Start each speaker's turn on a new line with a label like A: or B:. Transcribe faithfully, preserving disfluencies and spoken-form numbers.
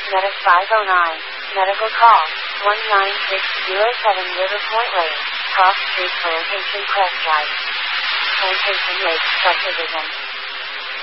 A: Medic five oh nine. Medical call. one nine six zero seven River Point Lane. Cross Street Plantation Crest Drive. Plantation Lake, Subdivision.